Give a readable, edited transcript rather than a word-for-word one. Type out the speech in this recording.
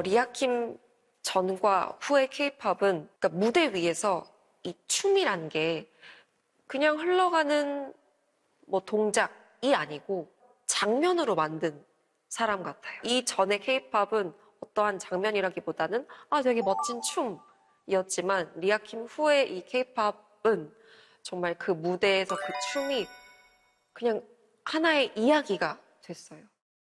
리아킴 전과 후의 케이팝은 그러니까 무대 위에서 이 춤이란 게 그냥 흘러가는 뭐 동작이 아니고 장면으로 만든 사람 같아요. 이 전의 케이팝은 어떠한 장면이라기보다는 되게 멋진 춤이었지만 리아킴 후의 이 케이팝은 정말 그 무대에서 그 춤이 그냥 하나의 이야기가 됐어요.